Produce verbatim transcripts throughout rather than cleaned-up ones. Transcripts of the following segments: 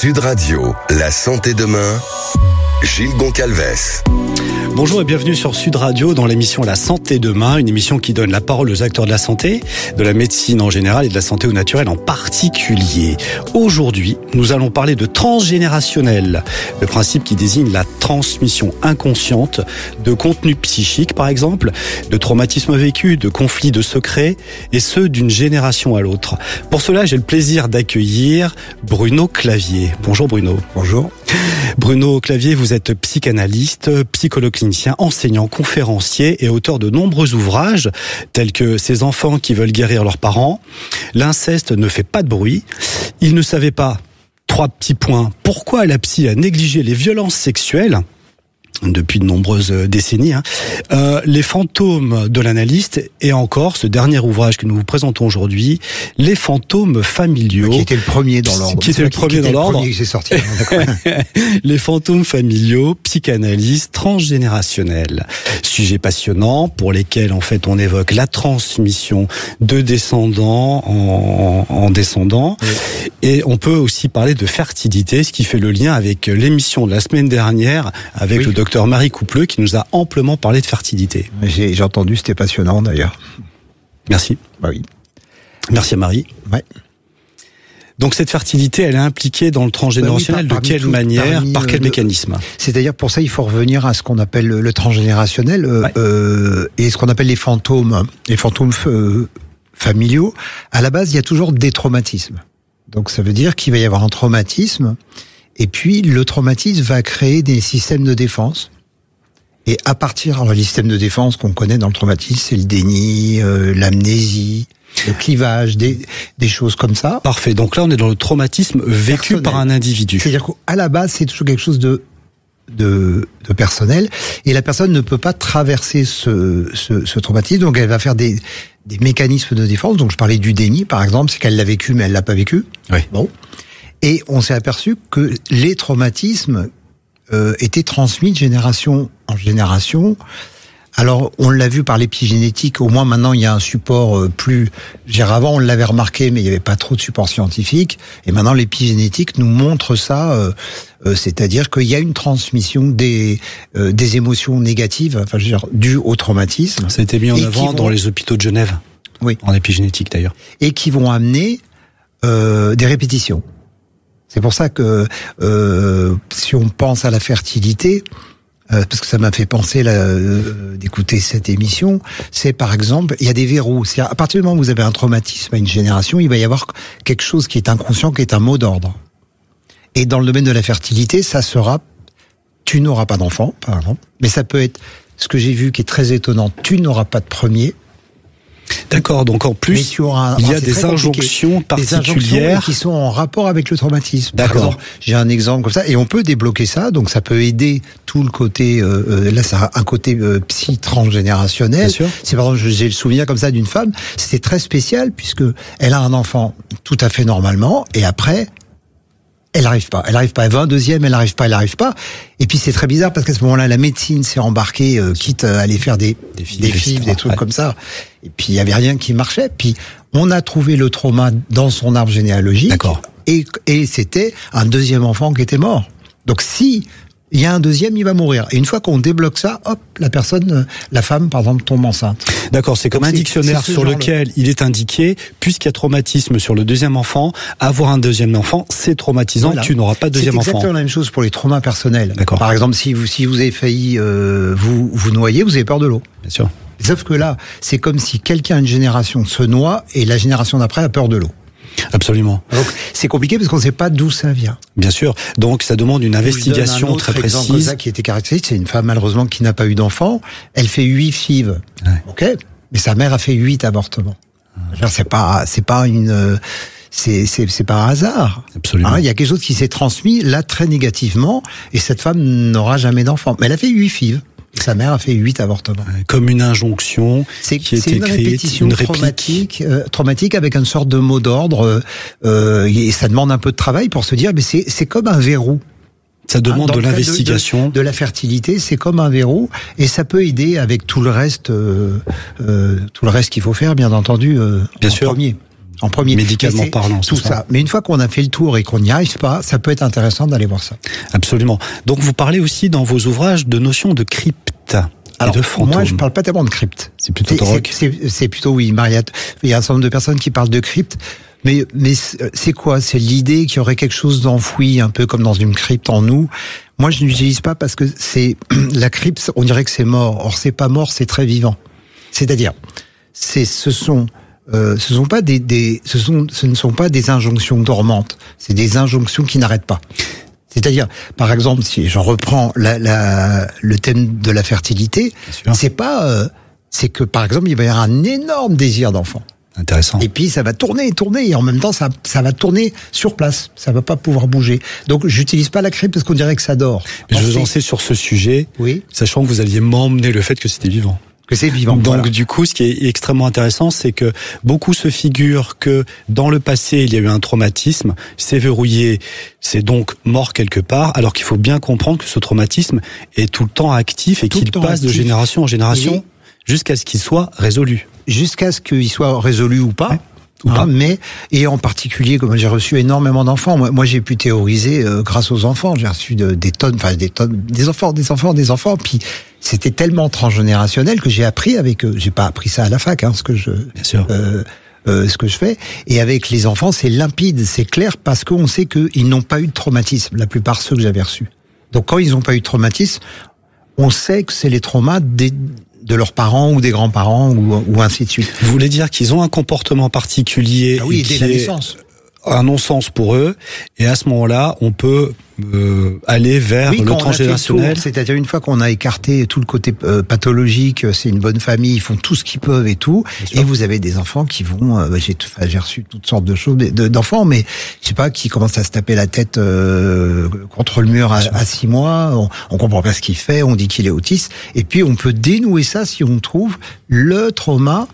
Sud Radio, la santé demain, Gilles Goncalves. Bonjour et bienvenue sur Sud Radio dans l'émission La Santé Demain, une émission qui donne la parole aux acteurs de la santé, de la médecine en général et de la santé au naturel en particulier. Aujourd'hui, nous allons parler de transgénérationnel, le principe qui désigne la transmission inconsciente de contenus psychiques par exemple, de traumatismes vécus, de conflits de secrets et ceux d'une génération à l'autre. Pour cela, j'ai le plaisir d'accueillir Bruno Clavier. Bonjour Bruno. Bonjour. Bruno Clavier, vous êtes psychanalyste, psychologue clinicien, enseignant, conférencier et auteur de nombreux ouvrages tels que Ces enfants qui veulent guérir leurs parents, L'inceste ne fait pas de bruit, Il ne savait pas, trois petits points, pourquoi la psy a négligé les violences sexuelles depuis de nombreuses décennies, hein. Euh, les fantômes de l'analyste et encore ce dernier ouvrage que nous vous présentons aujourd'hui, Les fantômes familiaux. Qui était le premier dans l'ordre. Qui était le premier dans l'ordre. Le premier que j'ai sorti. Les fantômes familiaux, psychanalyse transgénérationnelle. Sujet passionnant pour lesquels en fait on évoque la transmission de descendants en, en descendants. Oui. Et on peut aussi parler de fertilité, ce qui fait le lien avec l'émission de la semaine dernière avec oui. le docteur Marie Coupleux qui nous a amplement parlé de fertilité. J'ai, j'ai entendu, c'était passionnant d'ailleurs. Merci. Bah oui. Merci à Marie. Ouais. Donc cette fertilité, elle est impliquée dans le transgénérationnel, bah oui, par, de quelle tout, manière, parmi, par quel euh, mécanisme? C'est-à-dire pour ça, il faut revenir à ce qu'on appelle le, le transgénérationnel euh, ouais. euh, et ce qu'on appelle les fantômes, les fantômes euh, familiaux. À la base, il y a toujours des traumatismes. Donc ça veut dire qu'il va y avoir un traumatisme. Et puis, le traumatisme va créer des systèmes de défense. Et à partir, alors les systèmes de défense qu'on connaît dans le traumatisme, c'est le déni, euh, l'amnésie, le clivage, des, des choses comme ça. Parfait. Donc là, on est dans le traumatisme vécu personnel. Par un individu. C'est-à-dire qu'à la base, c'est toujours quelque chose de, de, de personnel. Et la personne ne peut pas traverser ce, ce, ce traumatisme. Donc, elle va faire des, des mécanismes de défense. Donc, je parlais du déni, par exemple. C'est qu'elle l'a vécu, mais elle l'a pas vécu. Oui. Bon. Et on s'est aperçu que les traumatismes euh, étaient transmis de génération en génération. Alors, on l'a vu par l'épigénétique. Au moins, maintenant, il y a un support euh, plus... J'ai avant, on l'avait remarqué, mais il n'y avait pas trop de support scientifique. Et maintenant, l'épigénétique nous montre ça. Euh, euh, c'est-à-dire qu'il y a une transmission des euh, des émotions négatives, enfin, je veux dire, dues au traumatisme. Ça a été mis en avant vont... dans les hôpitaux de Genève. Oui. En épigénétique, d'ailleurs. Et qui vont amener euh, des répétitions. C'est pour ça que euh, si on pense à la fertilité, euh, parce que ça m'a fait penser là, euh, d'écouter cette émission, c'est par exemple, il y a des verrous. C'est à partir du moment où vous avez un traumatisme à une génération, il va y avoir quelque chose qui est inconscient, qui est un mot d'ordre. Et dans le domaine de la fertilité, ça sera « tu n'auras pas d'enfant », par exemple. Mais ça peut être, ce que j'ai vu qui est très étonnant, « tu n'auras pas de premier ». D'accord, donc en plus, un, il y a des injonctions particulières. Des injonctions qui sont en rapport avec le traumatisme. D'accord. Par exemple, j'ai un exemple comme ça, et on peut débloquer ça, donc ça peut aider tout le côté, euh, là ça a un côté euh, psy transgénérationnel. C'est par exemple, j'ai le souvenir comme ça d'une femme, c'était très spécial, puisque elle a un enfant tout à fait normalement, et après... Elle n'arrive pas, elle n'arrive pas. Elle veut un deuxième, elle n'arrive pas, elle n'arrive pas. Et puis c'est très bizarre parce qu'à ce moment-là, la médecine s'est embarquée, euh, quitte à aller faire des des fibres, des, fibres, des trucs ouais. comme ça. Et puis il y avait rien qui marchait. Puis on a trouvé le trauma dans son arbre généalogique. D'accord. Et et c'était un deuxième enfant qui était mort. Donc si il y a un deuxième, il va mourir. Et une fois qu'on débloque ça, hop, la personne, la femme, par exemple, tombe enceinte. D'accord, c'est comme Donc un c'est, dictionnaire c'est sur lequel il est indiqué, puisqu'il y a traumatisme sur le deuxième enfant, avoir un deuxième enfant, c'est traumatisant, voilà. Tu n'auras pas de deuxième enfant. C'est exactement enfant. la même chose pour les traumas personnels. D'accord. Par exemple, si vous, si vous avez failli euh, vous, vous noyer, vous avez peur de l'eau. Bien sûr. Sauf que là, c'est comme si quelqu'un, une génération, se noie et la génération d'après a peur de l'eau. Absolument. Donc c'est compliqué parce qu'on ne sait pas d'où ça vient. Bien sûr. Donc ça demande une investigation très précise. Comme ça qui était caractéristique, c'est une femme malheureusement qui n'a pas eu d'enfant. Elle fait huit F I V. Ouais. Ok. Mais sa mère a fait huit avortements. Ah. C'est pas, c'est pas une, c'est, c'est, c'est pas un hasard. Absolument. Hein, il y a quelque chose qui s'est transmis là très négativement et cette femme n'aura jamais d'enfant. Mais elle a fait huit F I V. Sa mère a fait huit avortements. Comme une injonction c'est, qui est écrite, une répétition une traumatique, euh, traumatique avec une sorte de mot d'ordre. Euh, et ça demande un peu de travail pour se dire, mais c'est, c'est comme un verrou. Ça demande hein, de l'investigation. De, de, de la fertilité, c'est comme un verrou, et ça peut aider avec tout le reste, euh, euh, tout le reste qu'il faut faire, bien entendu, euh, bien en sûr. premier. en premier. Médicalement parlant, tout ça. ça. Mais une fois qu'on a fait le tour et qu'on n'y arrive pas, ça peut être intéressant d'aller voir ça. Absolument. Donc vous parlez aussi dans vos ouvrages de notions de crypte. Alors, de fantômes. Moi, je parle pas tellement de crypte. C'est plutôt de rock. C'est, c'est, c'est plutôt, oui, Mariette. Il y a un certain nombre de personnes qui parlent de crypte. Mais, mais c'est quoi? C'est l'idée qu'il y aurait quelque chose d'enfoui, un peu comme dans une crypte en nous. Moi, je n'utilise pas parce que c'est, la crypte, on dirait que c'est mort. Or, c'est pas mort, c'est très vivant. C'est-à-dire, c'est, ce sont, euh, ce sont pas des, des, ce sont, ce ne sont pas des injonctions dormantes. C'est des injonctions qui n'arrêtent pas. C'est-à-dire, par exemple, si j'en reprends la, la, le thème de la fertilité, c'est pas, euh, c'est que par exemple, il va y avoir un énorme désir d'enfant. Intéressant. Et puis ça va tourner et tourner, et en même temps ça, ça va tourner sur place, ça va pas pouvoir bouger. Donc j'utilise pas la crypte parce qu'on dirait que ça dort. Mais je veux lancer sur ce sujet, oui, sachant que vous alliez m'emmener le fait que c'était vivant. Que c'est vivant. Donc voilà. Du coup, ce qui est extrêmement intéressant, c'est que beaucoup se figurent que dans le passé, il y a eu un traumatisme, c'est verrouillé, c'est donc mort quelque part, alors qu'il faut bien comprendre que ce traumatisme est tout le temps actif et tout qu'il passe actif. de génération en génération oui. jusqu'à ce qu'il soit résolu. Jusqu'à ce qu'il soit résolu ou pas. Ouais. Ou hein, pas. Mais, et en particulier, comme j'ai reçu énormément d'enfants, moi, moi j'ai pu théoriser euh, grâce aux enfants, j'ai reçu de, des tonnes, enfin des tonnes, des enfants, des enfants, des enfants, puis c'était tellement transgénérationnel que j'ai appris avec eux. J'ai pas appris ça à la fac, hein, ce que je, Bien sûr. Euh, euh, ce que je fais. Et avec les enfants, c'est limpide, c'est clair, parce qu'on sait qu'ils n'ont pas eu de traumatisme, la plupart ceux que j'avais reçus. Donc quand ils n'ont pas eu de traumatisme, on sait que c'est les traumas des de leurs parents ou des grands-parents ou, ou ainsi de suite. Vous voulez dire qu'ils ont un comportement particulier ah oui, et dès qui la est naissance. un non-sens pour eux, et à ce moment-là, on peut euh, aller vers oui, le transgénérationnel. C'est-à-dire une fois qu'on a écarté tout le côté euh, pathologique, c'est une bonne famille, ils font tout ce qu'ils peuvent et tout, et vous avez des enfants qui vont, euh, j'ai, enfin, j'ai reçu toutes sortes de choses de, d'enfants, mais je sais pas, qui commencent à se taper la tête euh, contre le mur à, à six mois, on, on comprend pas ce qu'il fait, on dit qu'il est autiste, et puis on peut dénouer ça si on trouve le trauma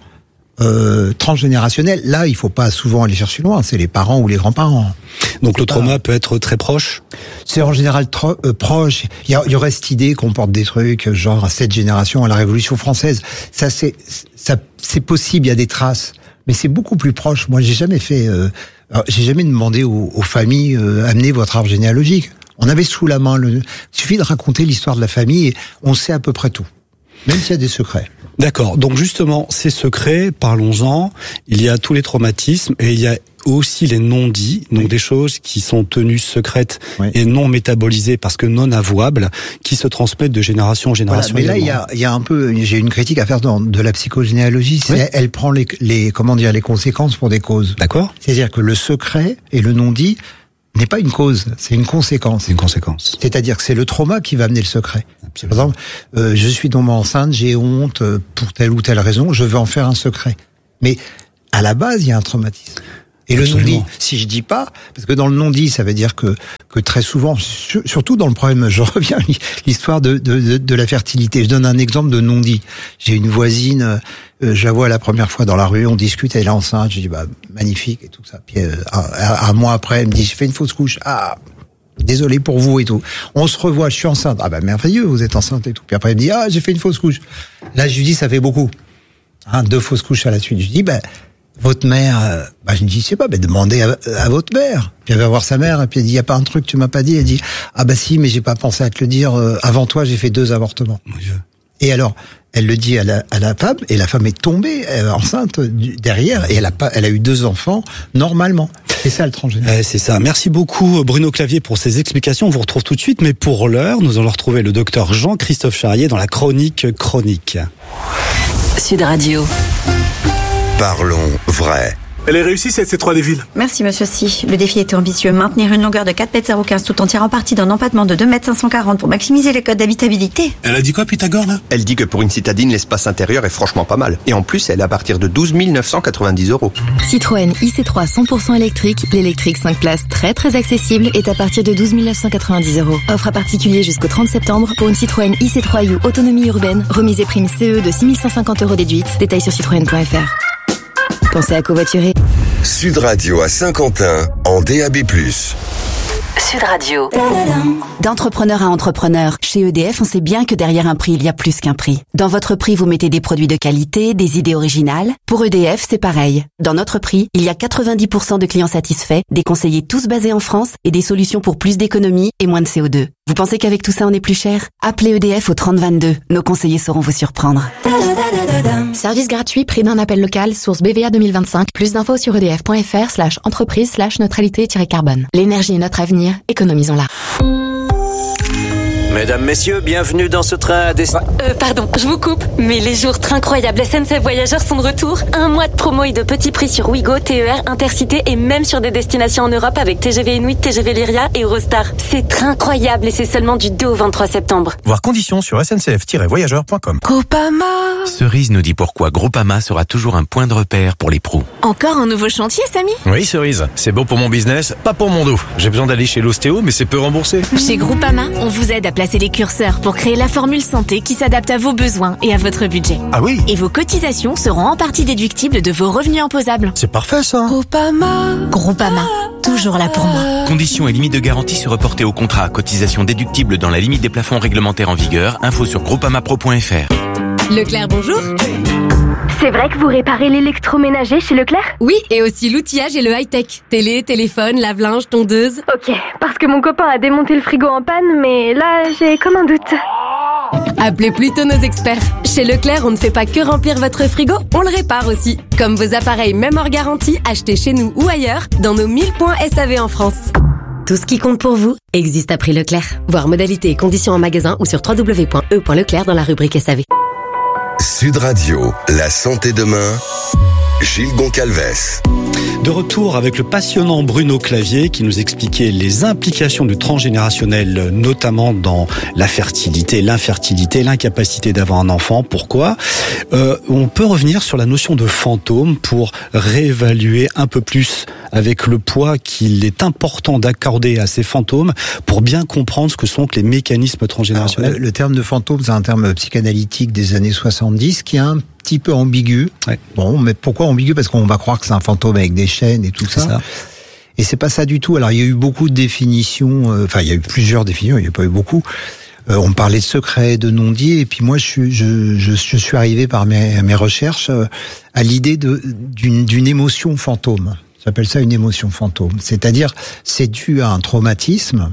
Euh, transgénérationnel. Là, il faut pas souvent aller chercher loin. C'est les parents ou les grands-parents. Donc c'est le trauma pas... peut être très proche. C'est en général tro- euh, proche. Il y, a, il y aurait cette idée qu'on porte des trucs genre à cette génération, à la Révolution française. Ça, c'est, ça, c'est possible. Il y a des traces, mais c'est beaucoup plus proche. Moi, j'ai jamais fait. Euh, alors, j'ai jamais demandé aux, aux familles euh, amenez votre arbre généalogique. On avait sous la main. Le... Il suffit de raconter l'histoire de la famille et on sait à peu près tout, même s'il y a des secrets. D'accord. Donc justement, ces secrets, parlons-en. Il y a tous les traumatismes et il y a aussi les non-dits, donc oui. des choses qui sont tenues secrètes oui. et non métabolisées parce que non avouables, qui se transmettent de génération en génération. Voilà, mais là, il y a, il y a un peu, j'ai une critique à faire dans de la psychogénéalogie. C'est, oui. Elle prend les, les, comment dire, les conséquences pour des causes. D'accord. C'est-à-dire que le secret et le non-dit n'est pas une cause, c'est une conséquence. C'est une conséquence. C'est-à-dire que c'est le trauma qui va amener le secret. Absolument. Par exemple, euh, je suis tombé enceinte, j'ai honte euh, pour telle ou telle raison, je veux en faire un secret. Mais à la base, il y a un traumatisme. Et Absolument. Le non-dit, si je dis pas, parce que dans le non-dit, ça veut dire que que très souvent, sur, surtout dans le problème, je reviens à l'histoire de, de, de, de la fertilité. Je donne un exemple de non-dit. J'ai une voisine, euh, je la vois la première fois dans la rue, on discute, elle est enceinte, je dis bah magnifique et tout ça. Puis euh, un, un mois après, elle me dit j'ai fait une fausse couche. Ah, désolé pour vous et tout. On se revoit, je suis enceinte. Ah bah merveilleux, vous êtes enceinte et tout. Puis après elle me dit ah j'ai fait une fausse couche. Là je lui dis ça fait beaucoup. Hein, deux fausses couches à la suite. Je lui dis bah votre mère, euh, bah je lui dis je sais pas, bah demandez à, à votre mère. Puis elle va voir sa mère et puis elle dit y a pas un truc que tu m'as pas dit. Elle dit ah bah si mais j'ai pas pensé à te le dire. Euh, avant toi j'ai fait deux avortements. Mon Dieu. Et alors elle le dit à la, à la femme et la femme est tombée euh, enceinte du, derrière et elle a pas, elle a eu deux enfants normalement. C'est ça le transgénérationnel. Ouais, c'est ça. Merci beaucoup Bruno Clavier pour ces explications. On vous retrouve tout de suite, mais pour l'heure, nous allons retrouver le docteur Jean-Christophe Charrier dans la chronique chronique. Sud Radio. Parlons vrai. Elle est réussie cette C trois des villes. Merci monsieur Si. Le défi était ambitieux. Maintenir une longueur de quatre mètres zéro quinze tout en tirant parti d'un empattement de deux mètres cinq cent quarante pour maximiser les codes d'habitabilité. Elle a dit quoi Pythagore là ? Elle dit que pour une citadine, l'espace intérieur est franchement pas mal. Et en plus, elle est à partir de douze mille neuf cent quatre-vingt-dix euros. Citroën I C trois cent pour cent électrique, l'électrique cinq places très très accessible est à partir de douze mille neuf cent quatre-vingt-dix euros. Offre à particulier jusqu'au trente septembre pour une Citroën I C trois U autonomie urbaine, remise et prime C E de six mille cent cinquante euros déduite. Détails sur citroën point f r. Pensez à covoiturer. Sud Radio à Saint-Quentin en D A B plus. Sud Radio. D'entrepreneur à entrepreneur, chez E D F, on sait bien que derrière un prix, il y a plus qu'un prix. Dans votre prix, vous mettez des produits de qualité, des idées originales. Pour E D F, c'est pareil. Dans notre prix, il y a quatre-vingt-dix pour cent de clients satisfaits, des conseillers tous basés en France et des solutions pour plus d'économie et moins de C O deux. Vous pensez qu'avec tout ça, on est plus cher? Appelez E D F au trente vingt-deux. Nos conseillers sauront vous surprendre. Service gratuit, prix d'un appel local, source B V A deux mille vingt-cinq. Plus d'infos sur edf.fr slash entreprise slash neutralité-carbone. L'énergie est notre avenir, économisons-la. Mesdames, messieurs, bienvenue dans ce train à destination. Euh, pardon, je vous coupe, mais les jours incroyables S N C F Voyageurs sont de retour. Un mois de promo et de petits prix sur Ouigo, T E R, Intercité et même sur des destinations en Europe avec T G V Inuit, T G V Lyria et Eurostar. C'est incroyable et c'est seulement du deux au vingt-trois septembre. Voir conditions sur S N C F tiret voyageurs point com. Groupama. Cerise nous dit pourquoi Groupama sera toujours un point de repère pour les pros. Encore un nouveau chantier, Samy? Oui, Cerise, c'est beau pour mon business, pas pour mon dos. J'ai besoin d'aller chez l'ostéo, mais c'est peu remboursé. Chez Groupama, on vous aide à placer les curseurs pour créer la formule santé qui s'adapte à vos besoins et à votre budget. Ah oui? Et vos cotisations seront en partie déductibles de vos revenus imposables. C'est parfait ça. Groupama. Groupama, toujours là pour moi. Conditions et limites de garantie se reporter au contrat. Cotisation déductible dans la limite des plafonds réglementaires en vigueur. Info sur groupamapro point f r. Leclerc, bonjour. C'est vrai que vous réparez l'électroménager chez Leclerc? Oui, et aussi l'outillage et le high-tech. Télé, téléphone, lave-linge, tondeuse. Ok, parce que mon copain a démonté le frigo en panne, mais là, j'ai comme un doute. Appelez plutôt nos experts. Chez Leclerc, on ne fait pas que remplir votre frigo, on le répare aussi. Comme vos appareils, même hors garantie, achetés chez nous ou ailleurs, dans nos mille points S A V en France. Tout ce qui compte pour vous existe à prix Leclerc. Voir modalités et conditions en magasin ou sur w w w point e point leclerc dans la rubrique S A V. Sud Radio, la santé demain, Gilles Goncalves. De retour avec le passionnant Bruno Clavier qui nous expliquait les implications du transgénérationnel, notamment dans la fertilité, l'infertilité, l'incapacité d'avoir un enfant. Pourquoi ? euh, On peut revenir sur la notion de fantôme pour réévaluer un peu plus avec le poids qu'il est important d'accorder à ces fantômes pour bien comprendre ce que sont que les mécanismes transgénérationnels. Alors, le terme de fantôme, c'est un terme psychanalytique des années soixante-dix qui est un petit peu ambigu. Ouais. Bon, mais pourquoi ambigu? Parce qu'on va croire que c'est un fantôme avec des chaînes et tout ça. ça. Et c'est pas ça du tout. Alors, il y a eu beaucoup de définitions, euh, enfin, il y a eu plusieurs définitions, il n'y a pas eu beaucoup. Euh, on parlait de secret, de non-dit, et puis moi, je suis, je, je, je suis arrivé par mes, mes recherches euh, à l'idée de, d'une, d'une émotion fantôme. J'appelle ça une émotion fantôme. C'est-à-dire, c'est dû à un traumatisme,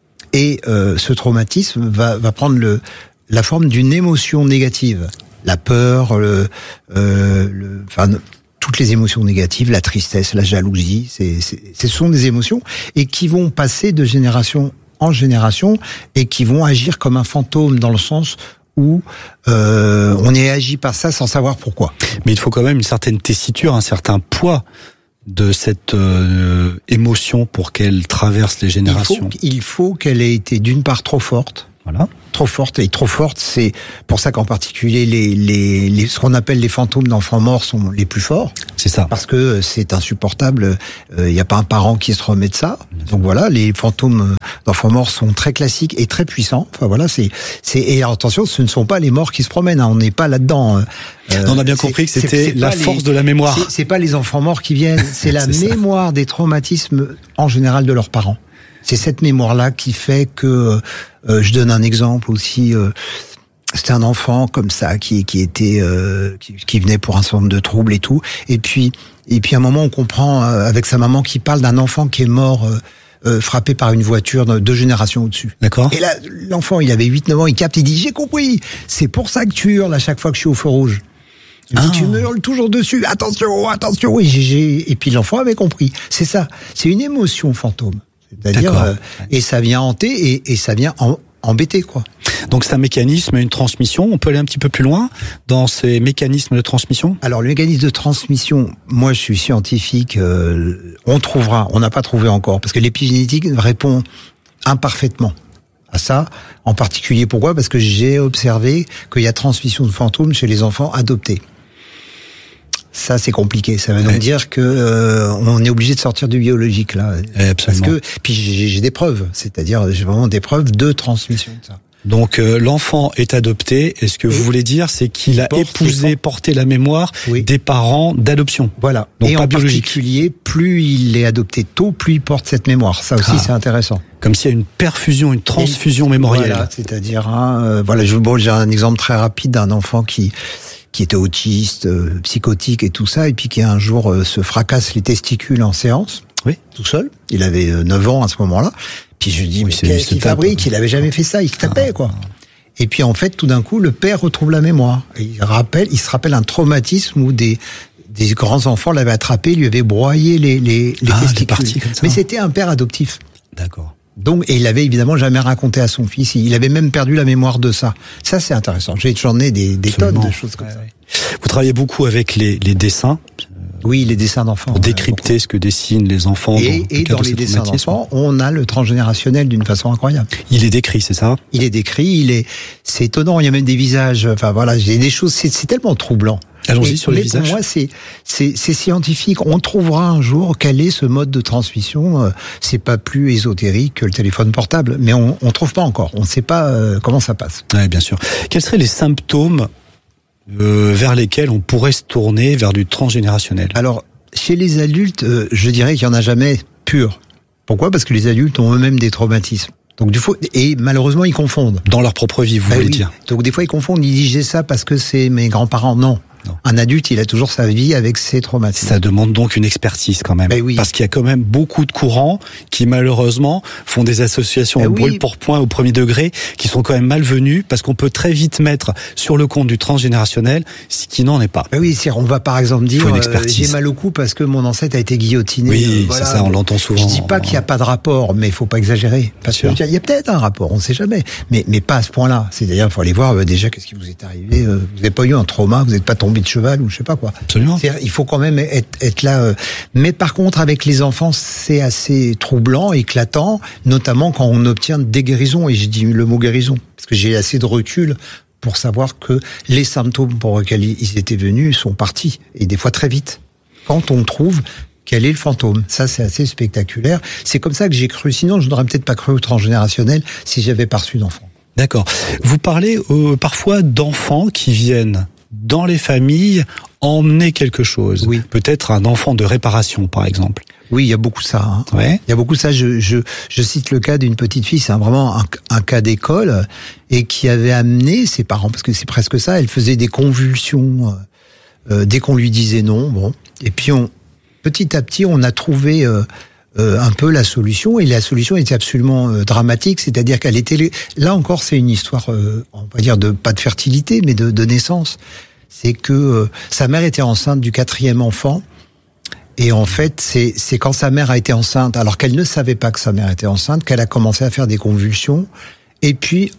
et euh, ce traumatisme va, va prendre le, la forme d'une émotion négative. La peur, le, euh, le, enfin, toutes les émotions négatives, la tristesse, la jalousie, c'est, c'est, ce sont des émotions et qui vont passer de génération en génération et qui vont agir comme un fantôme dans le sens où euh, on est agi par ça sans savoir pourquoi. Mais il faut quand même une certaine tessiture, un certain poids de cette euh, émotion pour qu'elle traverse les générations. Il faut, il faut qu'elle ait été d'une part trop forte. Voilà. Trop forte, et trop forte, c'est pour ça qu'en particulier les, les, les ce qu'on appelle les fantômes d'enfants morts sont les plus forts. C'est ça. Parce que c'est insupportable, il euh, n'y a pas un parent qui se remet de ça. Donc voilà, les fantômes d'enfants morts sont très classiques et très puissants. Enfin voilà, c'est c'est et attention, ce ne sont pas les morts qui se promènent, hein, on n'est pas là-dedans. Euh, on a bien compris que c'était c'est, c'est la force les, de la mémoire. C'est, c'est pas les enfants morts qui viennent, c'est la c'est mémoire ça. Des traumatismes en général de leurs parents. C'est cette mémoire-là qui fait que, euh, je donne un exemple aussi, euh, c'était un enfant comme ça qui qui était euh, qui, qui venait pour un certain nombre de troubles et tout, et puis et puis à un moment on comprend euh, avec sa maman qui parle d'un enfant qui est mort euh, euh, frappé par une voiture de deux générations au-dessus. D'accord. Et là l'enfant il avait huit neuf ans, il capte, il dit j'ai compris, c'est pour ça que tu hurles à chaque fois que je suis au feu rouge. Ah. Tu me hurles toujours dessus, attention, attention, et j'ai, j'ai... et puis l'enfant avait compris. C'est ça, c'est une émotion fantôme. C'est-à-dire, euh, et ça vient hanter et, et ça vient en, embêter, quoi. Donc c'est un mécanisme, une transmission. On peut aller un petit peu plus loin dans ces mécanismes de transmission? Alors le mécanisme de transmission, moi je suis scientifique, euh, on trouvera, on n'a pas trouvé encore, parce que l'épigénétique répond imparfaitement à ça. En particulier, pourquoi? Parce que j'ai observé qu'il y a transmission de fantômes chez les enfants adoptés. Ça, c'est compliqué. Ça veut donc ouais. dire que euh, on est obligé de sortir du biologique là, ouais, parce que puis j'ai, j'ai des preuves, c'est-à-dire j'ai vraiment des preuves de transmission de ça. Donc euh, l'enfant est adopté, et ce que et vous voulez dire, c'est qu'il a épousé, porté la mémoire oui. des parents d'adoption. Voilà. Donc et pas en biologique. particulier, plus il est adopté tôt, plus il porte cette mémoire. Ça aussi, ah. c'est intéressant. Comme s'il y a une perfusion, une transfusion et, mémorielle. Voilà, c'est-à-dire, hein, euh, voilà, je, bon, j'ai un exemple très rapide d'un enfant qui qui était autiste, euh, psychotique et tout ça, et puis qui un jour euh, se fracasse les testicules en séance, oui. tout seul. Il avait euh, neuf ans à ce moment-là. Puis je dis, oui, mais qu'est-ce qu'il fabrique ? Il avait jamais fait ça, il se tapait, quoi. Et puis en fait, tout d'un coup, le père retrouve la mémoire. Et il rappelle, il se rappelle un traumatisme où des des grands enfants l'avaient attrapé, lui avaient broyé les les, les ah, testicules. Comme ça. Mais c'était un père adoptif. D'accord. Donc, et il avait évidemment jamais raconté à son fils. Il avait même perdu la mémoire de ça. Ça, c'est intéressant. J'ai j'en ai des des tonnes de choses comme ouais, ça. Ouais. Vous travaillez beaucoup avec les les dessins. Oui, les dessins d'enfants. Pour décrypter ce que dessinent les enfants. Et, dans, et dans les dessins d'enfants, on a le transgénérationnel d'une façon incroyable. Il est décrit, c'est ça ? Il est décrit, il est, c'est étonnant, il y a même des visages, enfin voilà, j'ai des choses, c'est, c'est tellement troublant. Allons-y sur les visages. Pour moi, c'est, c'est, c'est scientifique. On trouvera un jour quel est ce mode de transmission. C'est pas plus ésotérique que le téléphone portable, mais on, on trouve pas encore. On ne sait pas euh, comment ça passe. Ouais, bien sûr. Quels seraient les symptômes euh, vers lesquels on pourrait se tourner vers du transgénérationnel ? Alors, chez les adultes, euh, je dirais qu'il n'y en a jamais pur. Pourquoi ? Parce que les adultes ont eux-mêmes des traumatismes. Donc du coup, et malheureusement, ils confondent. Dans leur propre vie, vous bah, voulez oui. dire. Donc des fois, ils confondent. Ils disent, j'ai ça parce que c'est mes grands-parents. Non. Non. Un adulte, il a toujours sa vie avec ses traumatismes. Ça demande donc une expertise quand même. Ben oui. Parce qu'il y a quand même beaucoup de courants qui malheureusement font des associations ben au oui. brûle pour point au premier degré qui sont quand même malvenues parce qu'on peut très vite mettre sur le compte du transgénérationnel ce qui n'en est pas. Ben oui, c'est, on va par exemple dire euh, j'ai mal au cou parce que mon ancêtre a été guillotiné. Oui, euh, voilà. c'est ça, on l'entend souvent. Je dis pas qu'il n'y a pas de rapport, mais il faut pas exagérer. Parce qu'il y a peut-être un rapport, on ne sait jamais. Mais, mais pas à ce point-là. C'est-à-dire, il faut aller voir euh, déjà qu'est-ce qui vous est arrivé. Euh, vous n'avez pas eu un trauma, vous n'êtes pas tombé de cheval ou je sais pas. Quoi. Absolument. C'est-à-dire, il faut quand même être, être là. Euh, mais par contre, avec les enfants, c'est assez troublant, éclatant, notamment quand on obtient des guérisons. Et j'ai dit le mot guérison parce que j'ai assez de recul pour savoir que les symptômes pour lesquels ils étaient venus sont partis et des fois très vite. Quand on trouve quel est le fantôme, ça c'est assez spectaculaire. C'est comme ça que j'ai cru. Sinon, je n'aurais peut-être pas cru au transgénérationnel si j'avais pas reçu d'enfants. D'accord. Vous parlez euh, parfois d'enfants qui viennent dans les familles emmener quelque chose. Oui. Peut-être un enfant de réparation, par exemple. Oui, il y a beaucoup ça. Hein. Ouais. Il y a beaucoup ça. Je, je, je cite le cas d'une petite fille, c'est vraiment un, un cas d'école, et qui avait amené ses parents, parce que c'est presque ça, elle faisait des convulsions euh, dès qu'on lui disait non. Bon, et puis on, petit à petit, on a trouvé euh, euh, un peu la solution, et la solution était absolument euh, dramatique, c'est-à-dire qu'elle était là encore, c'est une histoire, euh, on va dire de pas de fertilité, mais de, de naissance. C'est que euh, sa mère était enceinte du quatrième enfant. Et en fait, c'est, c'est quand sa mère a été enceinte, alors qu'elle ne savait pas que sa mère était enceinte, qu'elle a commencé à faire des convulsions. Et puis,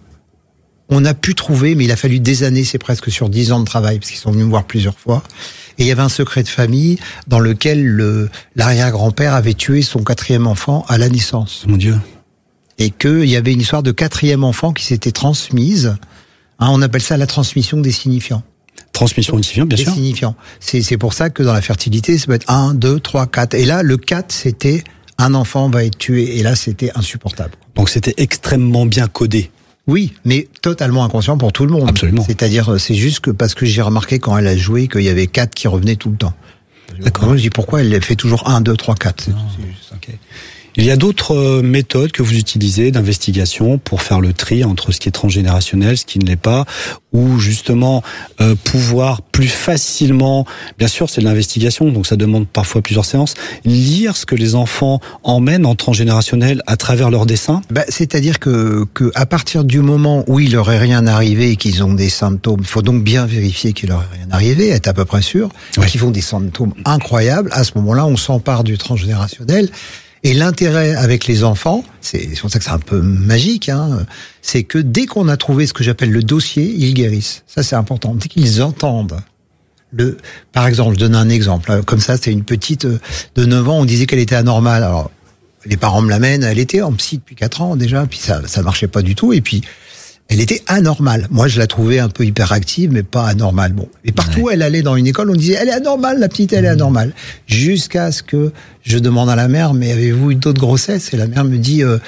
on a pu trouver, mais il a fallu des années, c'est presque sur dix ans de travail, parce qu'ils sont venus me voir plusieurs fois. Et il y avait un secret de famille dans lequel le, l'arrière-grand-père avait tué son quatrième enfant à la naissance. Mon Dieu. Et qu'il y avait une histoire de quatrième enfant qui s'était transmise. Hein, on appelle ça la transmission des signifiants. Transmission des signifiants, bien des sûr. Signifiants. C'est, c'est pour ça que dans la fertilité, ça peut être un, deux, trois, quatre. Et là, le quatre, c'était un enfant va être tué. Et là, c'était insupportable. Donc c'était extrêmement bien codé. Oui, mais totalement inconscient pour tout le monde. Absolument. C'est-à-dire, c'est juste que parce que j'ai remarqué quand elle a joué qu'il y avait quatre qui revenaient tout le temps. D'accord. Moi, je dis pourquoi elle fait toujours un, deux, trois, quatre. C'est, non, c'est juste ça. Okay. Il y a d'autres méthodes que vous utilisez d'investigation pour faire le tri entre ce qui est transgénérationnel, ce qui ne l'est pas, ou justement euh, pouvoir plus facilement, bien sûr c'est de l'investigation, donc ça demande parfois plusieurs séances, lire ce que les enfants emmènent en transgénérationnel à travers leurs dessins. Bah, c'est-à-dire que, que à partir du moment où il leur est rien arrivé et qu'ils ont des symptômes, il faut donc bien vérifier qu'il leur est rien arrivé, être à peu près sûr, oui. qu'ils font des symptômes incroyables. À ce moment-là, on s'empare du transgénérationnel. Et l'intérêt avec les enfants, c'est, c'est pour ça que c'est un peu magique, hein, c'est que dès qu'on a trouvé ce que j'appelle le dossier, ils guérissent. Ça, c'est important. Dès qu'ils entendent le, par exemple, je donne un exemple. Comme ça, c'était une petite de neuf ans, on disait qu'elle était anormale. Alors, les parents me l'amènent, elle était en psy depuis quatre ans déjà, puis ça, ça marchait pas du tout, et puis, elle était anormale. Moi, je la trouvais un peu hyperactive, mais pas anormale. Bon. Et partout, ouais. elle allait dans une école, on disait, elle est anormale, la petite, elle est anormale. Jusqu'à ce que je demande à la mère, mais avez-vous eu d'autres grossesses? Et la mère me dit, euh,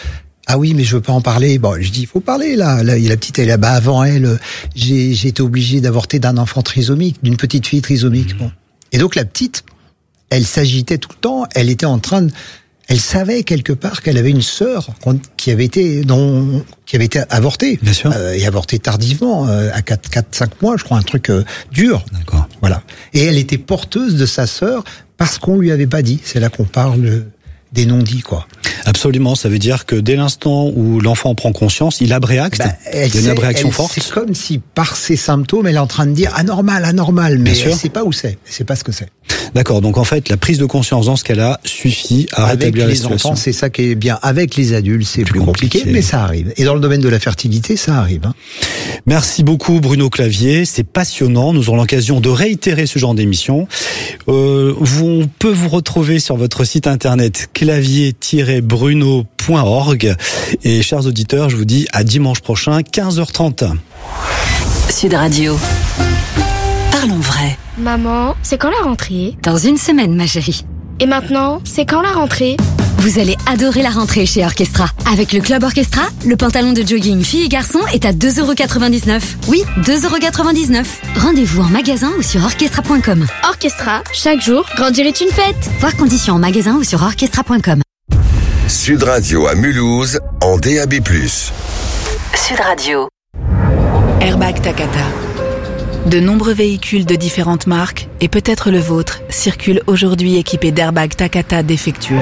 Ah oui, mais je veux pas en parler. Bon, je dis, il faut parler, là. là la petite, elle est là-bas. Avant elle, j'ai, j'ai été obligé d'avorter d'un enfant trisomique, d'une petite fille trisomique. Bon. Et donc, la petite, elle s'agitait tout le temps. Elle était en train de... Elle savait quelque part qu'elle avait une sœur qui avait été, dont, qui avait été avortée. Bien sûr. Euh, et avortée tardivement, euh, à quatre, quatre, cinq mois, je crois, un truc euh, dur. D'accord. Voilà. Et elle était porteuse de sa sœur parce qu'on lui avait pas dit. C'est là qu'on parle des non-dits, quoi. Absolument, ça veut dire que dès l'instant où l'enfant prend conscience, il abréacte, bah, il y a une abréaction elle, forte. C'est comme si par ses symptômes, elle est en train de dire anormal, anormal, mais elle ne sait pas où c'est, elle sait pas ce que c'est. D'accord, donc en fait, la prise de conscience dans ce cas-là suffit à Avec rétablir la les situation. enfants, c'est ça qui est bien. Avec les adultes, c'est plus, plus compliqué, compliqué, mais ça arrive. Et dans le domaine de la fertilité, ça arrive. Hein. Merci beaucoup Bruno Clavier, c'est passionnant. Nous aurons l'occasion de réitérer ce genre d'émission. Euh, vous, on peut vous retrouver sur votre site internet clavier tiret bruno point org. Et chers auditeurs, je vous dis à dimanche prochain, quinze heures trente. Sud Radio. Parlons vrai. Maman, c'est quand la rentrée? Dans une semaine, ma chérie. Et maintenant, c'est quand la rentrée? Vous allez adorer la rentrée chez Orchestra. Avec le Club Orchestra, le pantalon de jogging filles et garçons est à deux euros quatre-vingt-dix-neuf. Oui, deux euros quatre-vingt-dix-neuf. Rendez-vous en magasin ou sur orchestra point com. Orchestra, chaque jour, grandir est une fête. Voir conditions en magasin ou sur orchestra point com. Sud Radio à Mulhouse, en D A B plus. Sud Radio. Airbag Takata. De nombreux véhicules de différentes marques, et peut-être le vôtre, circulent aujourd'hui équipés d'airbags Takata défectueux.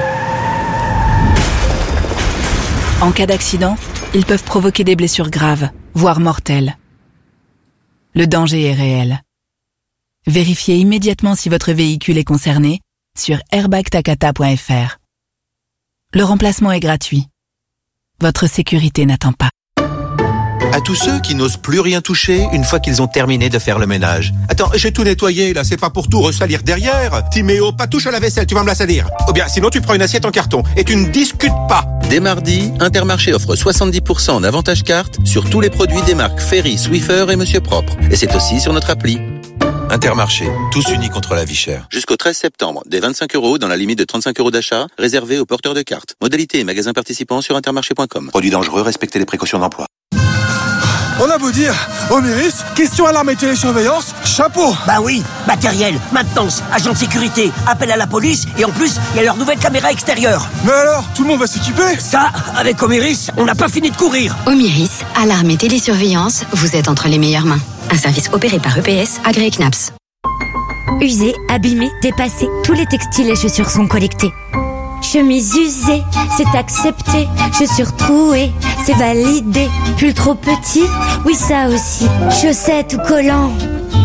En cas d'accident, ils peuvent provoquer des blessures graves, voire mortelles. Le danger est réel. Vérifiez immédiatement si votre véhicule est concerné sur airbag takata point f r. Le remplacement est gratuit. Votre sécurité n'attend pas. À tous ceux qui n'osent plus rien toucher une fois qu'ils ont terminé de faire le ménage. Attends, j'ai tout nettoyé, là, c'est pas pour tout ressalir derrière. Timéo, pas touche à la vaisselle, tu vas me la salir. Ou bien, sinon tu prends une assiette en carton et tu ne discutes pas. Dès mardi, Intermarché offre soixante-dix pour cent en avantage carte sur tous les produits des marques Ferry, Swiffer et Monsieur Propre. Et c'est aussi sur notre appli. Intermarché, tous unis contre la vie chère. Jusqu'au treize septembre, des vingt-cinq euros dans la limite de trente-cinq euros d'achat, réservés aux porteurs de cartes. Modalités et magasins participants sur intermarché point com. Produits dangereux, respectez les précautions d'emploi. On a beau dire, Omiris, question alarme et télésurveillance, chapeau. Bah oui, matériel, maintenance, agent de sécurité, appel à la police, et en plus, il y a leur nouvelle caméra extérieure. Mais alors, tout le monde va s'équiper? Ça, avec Omiris, on n'a pas fini de courir. Omiris, alarme et télésurveillance, vous êtes entre les meilleures mains. Un service opéré par E P S, agréé C N A P S. Usés, abîmés, dépassés, tous les textiles et chaussures sont collectés. Chemise usée, c'est accepté. Chaussures trouées, c'est validé. Pull trop petit, oui ça aussi. Chaussettes ou collants,